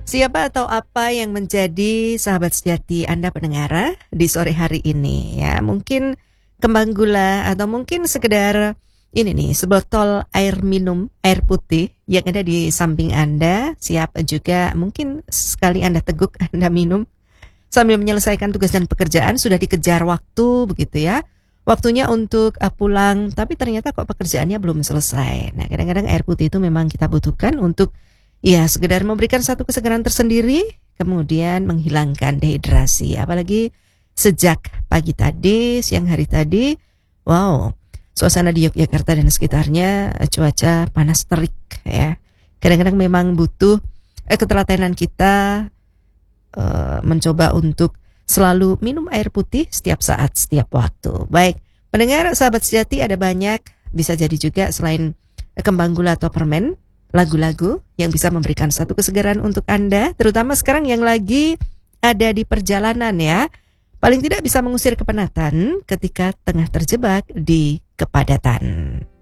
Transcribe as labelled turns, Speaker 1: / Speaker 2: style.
Speaker 1: Siapa atau apa yang menjadi sahabat sejati Anda pendengar di sore hari ini ya? Mungkin kembang gula atau mungkin sekedar ini nih, sebotol air minum, air putih yang ada di samping Anda, siap juga mungkin sekali Anda teguk, Anda minum sambil menyelesaikan tugas dan pekerjaan, sudah dikejar waktu begitu ya. Waktunya untuk pulang, tapi ternyata kok pekerjaannya belum selesai. Nah, kadang-kadang air putih itu memang kita butuhkan untuk ya sekedar memberikan satu kesegaran tersendiri, kemudian menghilangkan dehidrasi. Apalagi sejak pagi tadi, siang hari tadi, wow, suasana di Yogyakarta dan sekitarnya cuaca panas terik ya. Kadang-kadang memang butuh ketelatenan kita mencoba untuk selalu minum air putih setiap saat, setiap waktu. Baik, pendengar sahabat sejati, ada banyak, bisa jadi juga selain kembang gula atau permen, lagu-lagu yang bisa memberikan satu kesegaran untuk Anda, terutama sekarang yang lagi ada di perjalanan ya. Paling tidak bisa mengusir kepenatan ketika tengah terjebak di kepadatan.